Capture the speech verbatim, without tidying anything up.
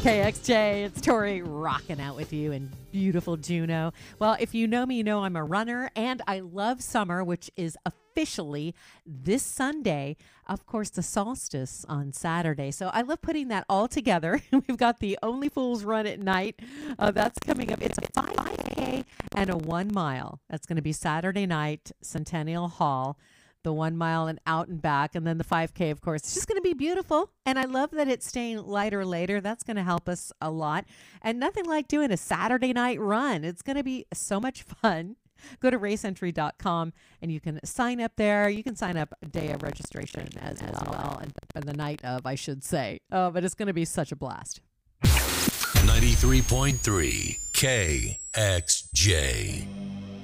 K X J. It's Tori rocking out with you in beautiful Juneau. Well, if you know me, you know I'm a runner, and I love summer, which is officially this Sunday. Of course, the solstice on Saturday. So I love putting that all together. We've got the Only Fools Run at Night. Uh, that's coming up. It's a five K and a one mile. That's going to be Saturday night, Centennial Hall. The one mile and out and back, and then the five K, of course. It's just going to be beautiful, and I love that it's staying lighter later. That's going to help us a lot, and nothing like doing a Saturday night run. It's going to be so much fun. Go to race entry dot com, and you can sign up there. You can sign up a day of registration as, as well, well and, and the night of, I should say. Oh, but it's going to be such a blast. ninety-three point three K X J.